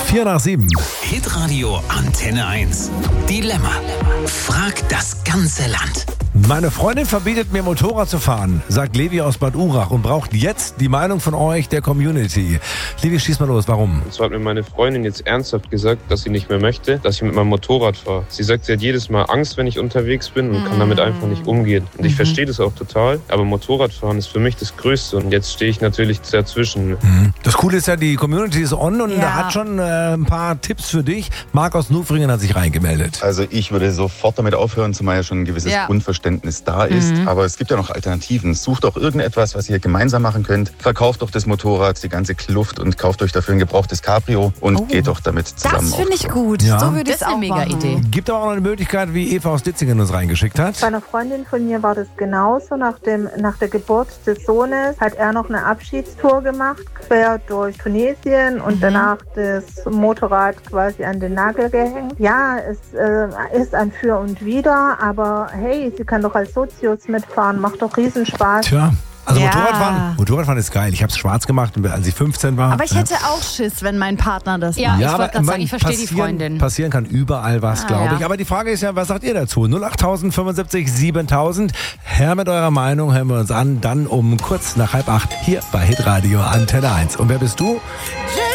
4:07. Hitradio Antenne 1. Dilemma. Frag das ganze Land. Meine Freundin verbietet mir Motorrad zu fahren, sagt Levi aus Bad Urach und braucht jetzt die Meinung von euch, der Community. Levi, schieß mal los, warum? Und zwar hat mir meine Freundin jetzt ernsthaft gesagt, dass sie nicht mehr möchte, dass ich mit meinem Motorrad fahre. Sie sagt, sie hat jedes Mal Angst, wenn ich unterwegs bin und kann damit einfach nicht umgehen. Und ich verstehe das auch total, aber Motorradfahren ist für mich das Größte und jetzt stehe ich natürlich dazwischen. Das Coole ist ja, die Community ist on und da hat schon ein paar Tipps für dich. Marc aus Nufringen hat sich reingemeldet. Also ich würde sofort damit aufhören, zumal ja schon ein gewisses Grundverständnis da ist. Aber es gibt ja noch Alternativen. Sucht doch irgendetwas, was ihr gemeinsam machen könnt. Verkauft doch das Motorrad, die ganze Kluft und kauft euch dafür ein gebrauchtes Cabrio und geht doch damit zusammen. Das finde ich gut. Ja. So würde ich es auch mega machen. Idee. Gibt aber auch noch eine Möglichkeit, wie Eva aus Ditzingen uns reingeschickt hat. Bei einer Freundin von mir war das genauso. Nach der Geburt des Sohnes hat er noch eine Abschiedstour gemacht, quer durch Tunesien und danach das Motorrad quasi an den Nagel gehängt. Ja, es ist ein Für und Wider, aber hey, sie kann doch als Sozius mitfahren, macht doch Riesenspaß. Tja. Also Ja. Motorradfahren ist geil. Ich habe es schwarz gemacht, als ich 15 war. Aber ich hätte auch Schiss, wenn mein Partner das Ja, macht. ich aber wollte gerade sagen, ich verstehe die Freundin. Passieren kann überall was, glaube ich. ja. Aber die Frage ist ja, was sagt ihr dazu? 08000 75 7000. Her mit eurer Meinung, hören wir uns an. Dann um kurz nach 7:30 hier bei Hitradio Antenne 1. Und wer bist du?